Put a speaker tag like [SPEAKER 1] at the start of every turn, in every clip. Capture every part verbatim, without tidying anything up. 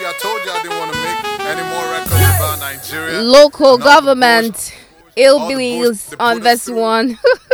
[SPEAKER 1] I told you I didn't want to make any more records about Nigeria.
[SPEAKER 2] Local government. Illbillies on this one.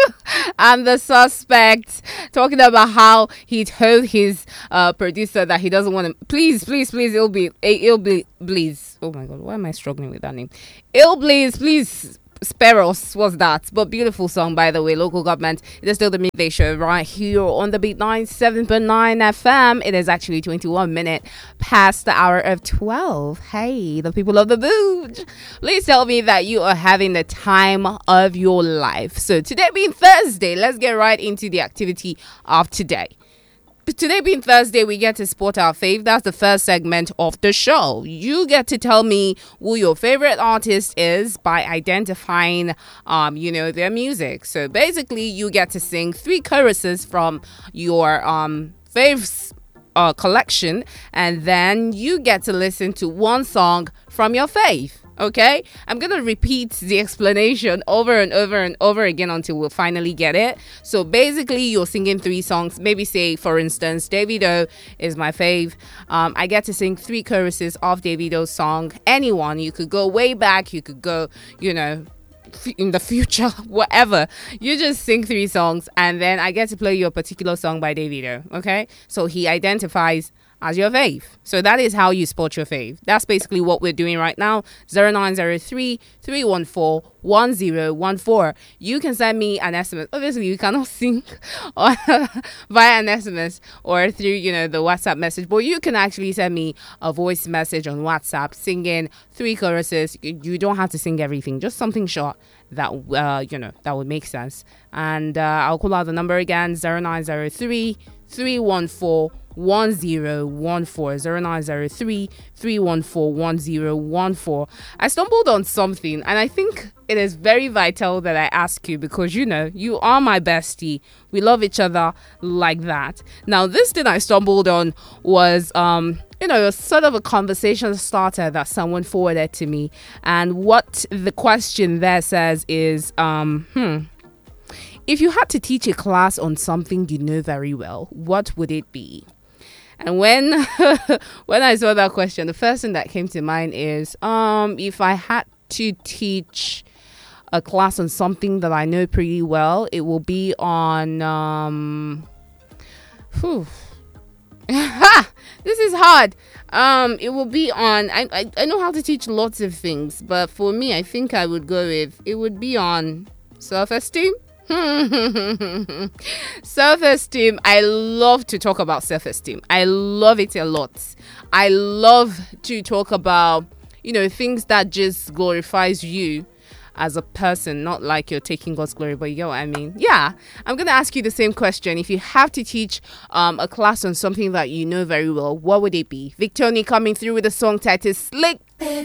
[SPEAKER 2] And the suspect talking about how he told his uh, producer that he doesn't want to. Please, please, please, Illbillies. Illbillies. Oh my God, why am I struggling with that name? Illbillies, please. Sparrows was that, but beautiful song, by the way. Local government. It is still the midday show right here on the Beat ninety-seven point nine F M. It is actually twenty-one minutes past the hour of twelve. Hey, the people of the boot, please tell me that you are having the time of your life. So today being Thursday, let's get right into the activity of today. Today being Thursday, we get to spot our fave. That's the first segment of the show. You get to tell me who your favorite artist is by identifying, um, you know, their music. So basically, you get to sing three choruses from your um faves uh, collection, and then you get to listen to one song from your fave. Okay, I'm gonna repeat the explanation over and over and over again until we'll finally get it. So basically, you're singing three songs. Maybe say, for instance, Davido is my fave. Um, I get to sing three choruses of Davido's song. Anyone, you could go way back. You could go, you know, f- in the future, whatever. You just sing three songs, and then I get to play you a particular song by Davido. Okay, so he identifies as your fave. So that is how you spot your fave. That's basically what we're doing right now. zero nine zero three, three one four, one zero one four. You can send me an S M S. Obviously, you cannot sing or via an S M S or through, you know, the WhatsApp message, but you can actually send me a voice message on WhatsApp singing three choruses. You don't have to sing everything, just something short that uh, you know, that would make sense. And uh, I'll call out the number again: zero nine zero three, three one four, one zero one four. Zero nine zero three, three one four, one zero one four. I stumbled on something, and I think it is very vital that I ask you, because you know you are my bestie. We love each other like that. Now, this thing I stumbled on was um you know, sort of a conversation starter that someone forwarded to me, and what the question there says is um hmm if you had to teach a class on something you know very well, what would it be? And when when I saw that question, the first thing that came to mind is um if I had to teach a class on something that I know pretty well, it will be on um whew, this is hard. Um it will be on I, I I know how to teach lots of things, but for me, I think I would go with it would be on self-esteem. Self-esteem. I love to talk about self-esteem. I love it a lot. I love to talk about, you know, things that just glorifies you as a person, not like you're taking God's glory, but you get what I mean. Yeah, I'm gonna ask you the same question. If you have to teach um a class on something that you know very well, what would it be? Victoria coming through with a song titled Slick.
[SPEAKER 3] Baby,